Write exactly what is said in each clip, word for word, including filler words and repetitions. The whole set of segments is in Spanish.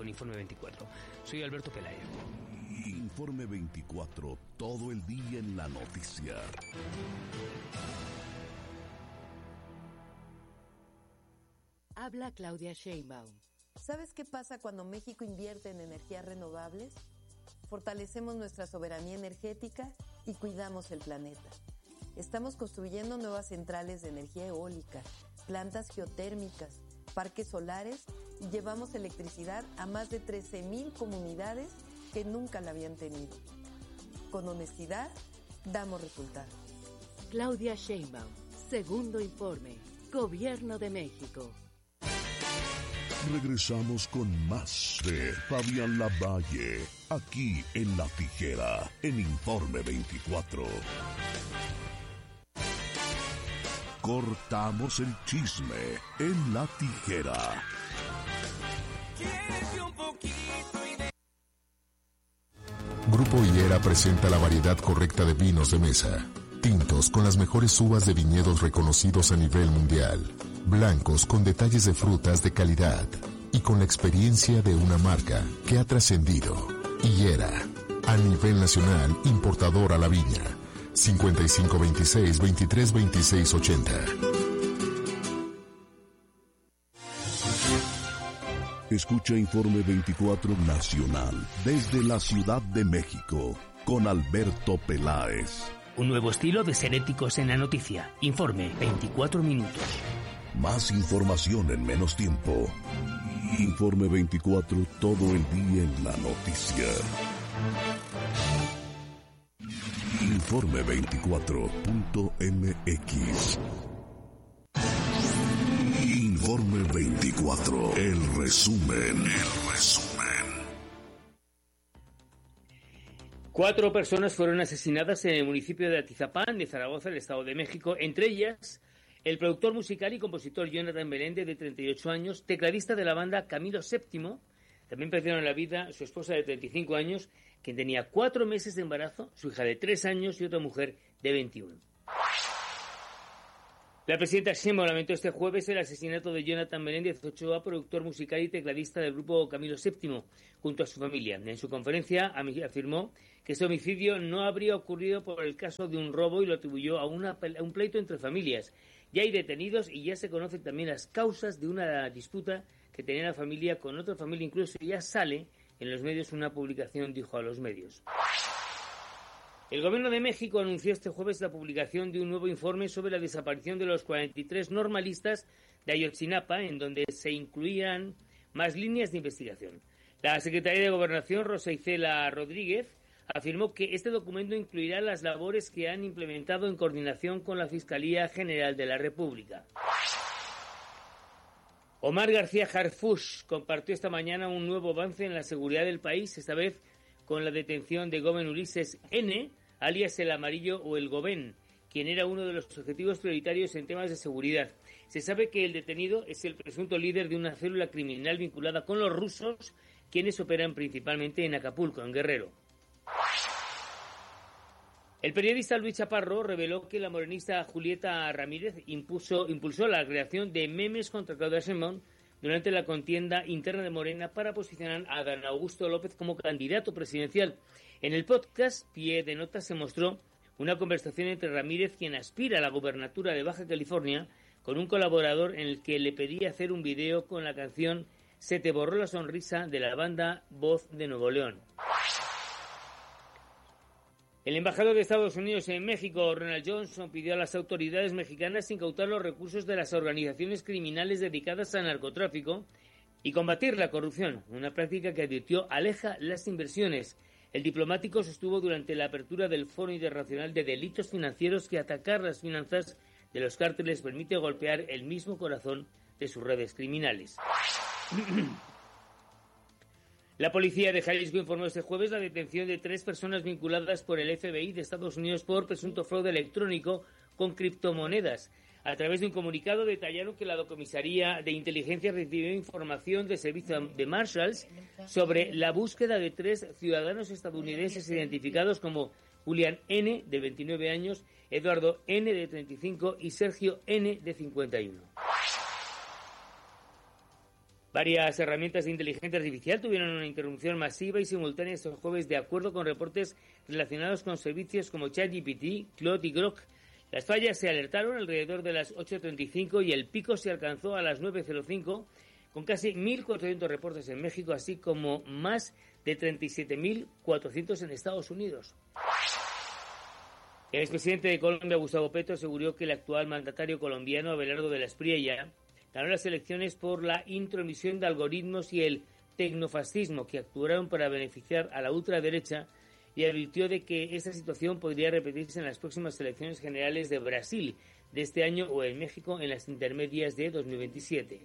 con Informe veinticuatro. Soy Alberto Pelayo. Informe veinticuatro, todo el día en la noticia. Habla Claudia Sheinbaum. ¿Sabes qué pasa cuando México invierte en energías renovables? Fortalecemos nuestra soberanía energética y cuidamos el planeta. Estamos construyendo nuevas centrales de energía eólica, plantas geotérmicas, parques solares y llevamos electricidad a más de trece mil comunidades que nunca la habían tenido. Con honestidad, damos resultados. Claudia Sheinbaum, segundo informe, Gobierno de México. Regresamos con más de Fabián Lavalle, aquí en La Tijera, en Informe veinticuatro. Cortamos el chisme en La Tijera. Grupo Higuera presenta la variedad correcta de vinos de mesa. Tintos con las mejores uvas de viñedos reconocidos a nivel mundial. Blancos con detalles de frutas de calidad. Y con la experiencia de una marca que ha trascendido. Higuera, a nivel nacional, importador a la viña. cincuenta y cinco veintiséis veintitrés veintiséis ochenta. Escucha Informe veinticuatro Nacional desde la Ciudad de México con Alberto Peláez. Un nuevo estilo de ser éticos en la noticia. Informe veinticuatro minutos. Más información en menos tiempo. Informe veinticuatro, todo el día en la noticia. Informe veinticuatro punto m x. Informe veinticuatro, el resumen, el resumen. Cuatro personas fueron asesinadas en el municipio de Atizapán, de Zaragoza, el Estado de México, entre ellas el productor musical y compositor Jonathan Meléndez, de treinta y ocho años, tecladista de la banda Camilo séptimo. También perdieron la vida su esposa de treinta y cinco años, quien tenía cuatro meses de embarazo, su hija de tres años y otra mujer de veintiuno. La presidenta Sheinbaum lamentó este jueves el asesinato de Jonathan Meléndez Ochoa, productor musical y tecladista del grupo Camilo séptimo, junto a su familia. En su conferencia afirmó que este homicidio no habría ocurrido por el caso de un robo y lo atribuyó a, una, a un pleito entre familias. Ya hay detenidos y ya se conocen también las causas de una disputa que tenía la familia con otra familia. Incluso ya sale en los medios una publicación, dijo a los medios. El Gobierno de México anunció este jueves la publicación de un nuevo informe sobre la desaparición de los cuarenta y tres normalistas de Ayotzinapa, en donde se incluían más líneas de investigación. La secretaria de Gobernación, Rosa Isela Rodríguez, afirmó que este documento incluirá las labores que han implementado en coordinación con la Fiscalía General de la República. Omar García Harfuch compartió esta mañana un nuevo avance en la seguridad del país, esta vez con la detención de Goben Ulises N., alias el Amarillo o el Gobén, quien era uno de los objetivos prioritarios en temas de seguridad. Se sabe que el detenido es el presunto líder de una célula criminal vinculada con los rusos, quienes operan principalmente en Acapulco, en Guerrero. El periodista Luis Chaparro reveló que la morenista Julieta Ramírez impuso, impulsó la creación de memes contra Claudia Sheinbaum durante la contienda interna de Morena para posicionar a Dan Augusto López como candidato presidencial. En el podcast Pie de Nota se mostró una conversación entre Ramírez, quien aspira a la gobernatura de Baja California, con un colaborador en el que le pedía hacer un video con la canción Se te borró la sonrisa de la banda Voz de Nuevo León. El embajador de Estados Unidos en México, Ronald Johnson, pidió a las autoridades mexicanas incautar los recursos de las organizaciones criminales dedicadas al narcotráfico y combatir la corrupción, una práctica que advirtió aleja las inversiones. El diplomático sostuvo durante la apertura del Foro Internacional de Delitos Financieros que atacar las finanzas de los cárteles permite golpear el mismo corazón de sus redes criminales. La policía de Jalisco informó este jueves la detención de tres personas vinculadas por el F B I de Estados Unidos por presunto fraude electrónico con criptomonedas. A través de un comunicado detallaron que la comisaría de inteligencia recibió información del servicio de Marshalls sobre la búsqueda de tres ciudadanos estadounidenses identificados como Julián N., de veintinueve años, Eduardo N., de treinta y cinco y Sergio N., de cincuenta y uno. Varias herramientas de inteligencia artificial tuvieron una interrupción masiva y simultánea este jueves, de acuerdo con reportes relacionados con servicios como ChatGPT, Claude y Grok. Las fallas se alertaron alrededor de las ocho treinta y cinco y el pico se alcanzó a las nueve cero cinco, con casi mil cuatrocientos reportes en México, así como más de treinta y siete mil cuatrocientos en Estados Unidos. El expresidente de Colombia, Gustavo Petro, aseguró que el actual mandatario colombiano, Abelardo de la Espriella, ganó las elecciones por la intromisión de algoritmos y el tecnofascismo que actuaron para beneficiar a la ultraderecha, y advirtió de que esta situación podría repetirse en las próximas elecciones generales de Brasil de este año o en México en las intermedias de dos mil veintisiete.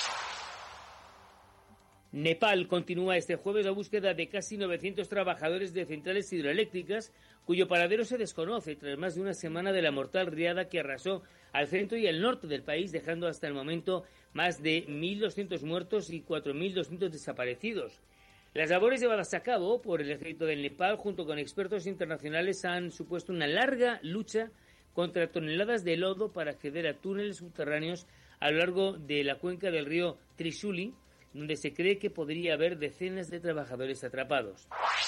Nepal continúa este jueves la búsqueda de casi novecientos trabajadores de centrales hidroeléctricas cuyo paradero se desconoce tras más de una semana de la mortal riada que arrasó al centro y el norte del país, dejando hasta el momento más de mil doscientos muertos y cuatro mil doscientos desaparecidos. Las labores llevadas a cabo por el ejército del Nepal junto con expertos internacionales han supuesto una larga lucha contra toneladas de lodo para acceder a túneles subterráneos a lo largo de la cuenca del río Trishuli, donde se cree que podría haber decenas de trabajadores atrapados.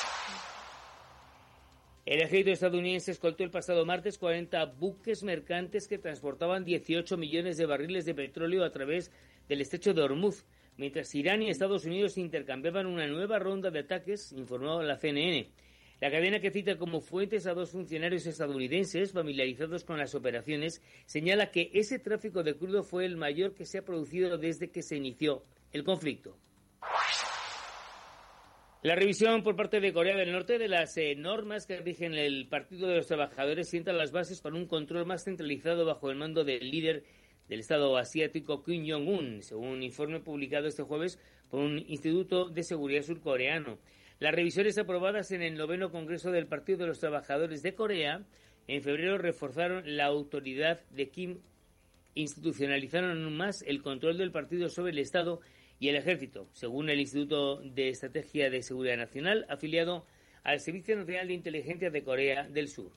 El ejército estadounidense escoltó el pasado martes cuarenta buques mercantes que transportaban dieciocho millones de barriles de petróleo a través del estrecho de Hormuz, mientras Irán y Estados Unidos intercambiaban una nueva ronda de ataques, informó la C N N. La cadena, que cita como fuentes a dos funcionarios estadounidenses familiarizados con las operaciones, señala que ese tráfico de crudo fue el mayor que se ha producido desde que se inició el conflicto. La revisión por parte de Corea del Norte de las eh, normas que rigen el Partido de los Trabajadores sienta las bases para un control más centralizado bajo el mando del líder del Estado asiático Kim Jong-un, según un informe publicado este jueves por un instituto de seguridad surcoreano. Las revisiones aprobadas en el noveno Congreso del Partido de los Trabajadores de Corea en febrero reforzaron la autoridad de Kim, institucionalizaron aún más el control del partido sobre el Estado y el ejército, según el Instituto de Estrategia de Seguridad Nacional, afiliado al Servicio Nacional de Inteligencia de Corea del Sur.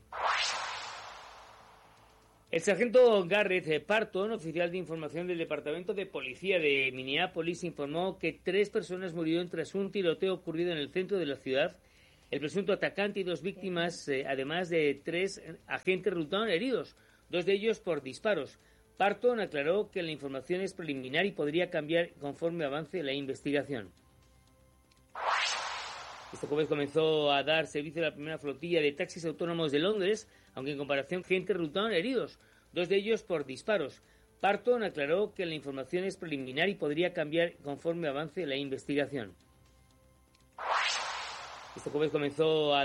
El sargento Garrett Parton, oficial de información del Departamento de Policía de Minneapolis, informó que tres personas murieron tras un tiroteo ocurrido en el centro de la ciudad. El presunto atacante y dos víctimas, eh, además de tres agentes, resultaron heridos, dos de ellos por disparos. Parton aclaró que la información es preliminar y podría cambiar conforme avance la investigación. Este jueves comenzó a dar servicio la primera flotilla de taxis autónomos de Londres, aunque en comparación gente resultaron heridos, dos de ellos por disparos. Parton aclaró que la información es preliminar y podría cambiar conforme avance la investigación. Este jueves comenzó a